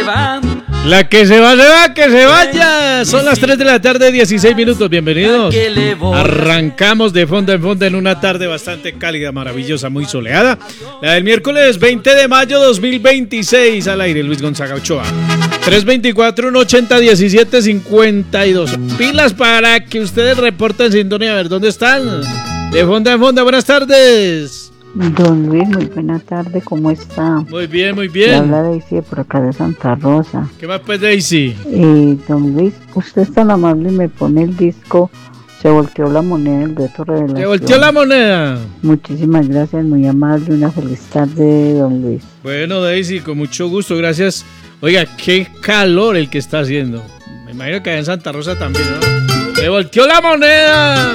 va. La que se va, que se vaya. Son las 3 de la tarde, 16 minutos. Bienvenidos. Arrancamos de fondo en fondo en una tarde bastante cálida, maravillosa, muy soleada. La del miércoles 20 de mayo 2026. Al aire, Luis Gonzaga Ochoa. 324-180-1752. Pilas para que ustedes reporten sintonía. A ver, ¿dónde están? De fondo en fondo, buenas tardes. Don Luis, muy buena tarde, ¿cómo está? Muy bien, muy bien. Le habla Daisy de por acá de Santa Rosa. ¿Qué más pues, Daisy? Don Luis, usted es tan amable y me pone el disco Se volteó la moneda del dueto Revelación. Se volteó la moneda. Muchísimas gracias, muy amable, una feliz tarde, don Luis. Bueno, Daisy, con mucho gusto, gracias. Oiga, qué calor el que está haciendo. Me imagino que allá en Santa Rosa también, ¿no? Se volteó la moneda.